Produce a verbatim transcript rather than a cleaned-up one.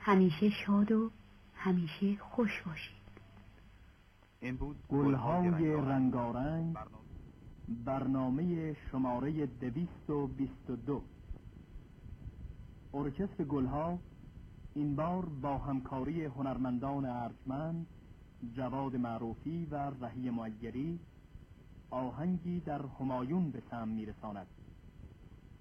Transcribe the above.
همیشه شاد و همیشه خوش باشید. این بود گلهای رنگارنگ، برنامه شماره دویست و بیست و دو. ارکستر گلها این بار با همکاری هنرمندان ارجمند جواد معروفی و رهی معیری آهنگی در همایون به سمع میرساند.